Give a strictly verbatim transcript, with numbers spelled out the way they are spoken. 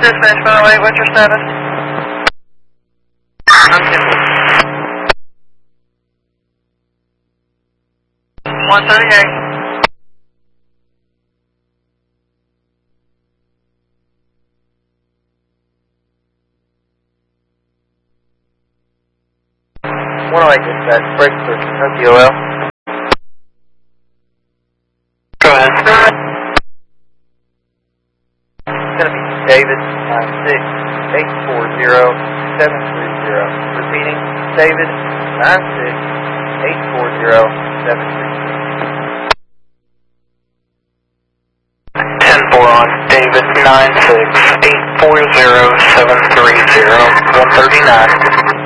Dispatch, by the way, what's your status? I'm ten. one thirty-eight. one oh eight dispatch, break for Kentucky O L. Go ahead. It's going to be David nine six eight four zero seven three zero. Repeating, David nine six eight four zero seven three zero. ten four on David nine six eight four zero seven three zero, one thirty-nine.